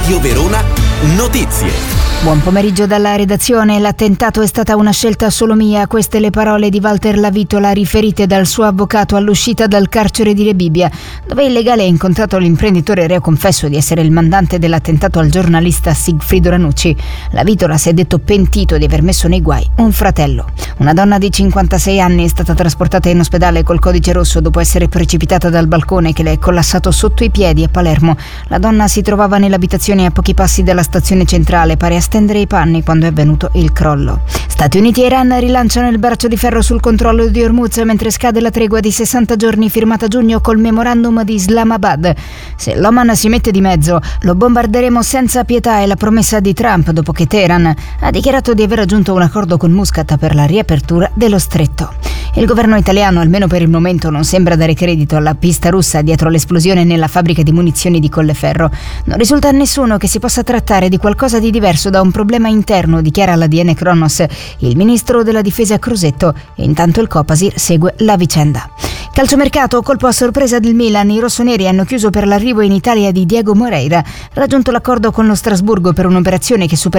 Radio Verona Notizie. Buon pomeriggio dalla redazione. L'attentato è stata una scelta solo mia. Queste le parole di Walter Lavitola riferite dal suo avvocato all'uscita dal carcere di Rebibbia, dove il legale ha incontrato l'imprenditore reo confesso di essere il mandante dell'attentato al giornalista Sigfrido Ranucci. Lavitola si è detto pentito di aver messo nei guai un fratello. Una donna di 56 anni è stata trasportata in ospedale col codice rosso dopo essere precipitata dal balcone che le è collassato sotto i piedi a Palermo. La donna si trovava nell'abitazione a pochi passi dalla stazione centrale, pare a stendere i panni quando è avvenuto il crollo. Stati Uniti e Iran rilanciano il braccio di ferro sul controllo di Hormuz mentre scade la tregua di 60 giorni firmata a giugno col memorandum di Islamabad. Se l'Oman si mette di mezzo, lo bombarderemo senza pietà, è la promessa di Trump dopo che Teheran ha dichiarato di aver raggiunto un accordo con Muscat per la riapertura dello stretto. Il governo italiano, almeno per il momento, non sembra dare credito alla pista russa dietro l'esplosione nella fabbrica di munizioni di Colleferro. Non risulta a nessuno che si possa trattare di qualcosa di diverso da un problema interno, dichiara l'ADN Kronos il ministro della difesa Crosetto, e intanto il Copasir segue la vicenda. Calciomercato, colpo a sorpresa del Milan, i rossoneri hanno chiuso per l'arrivo in Italia di Diego Moreira, raggiunto l'accordo con lo Strasburgo per un'operazione che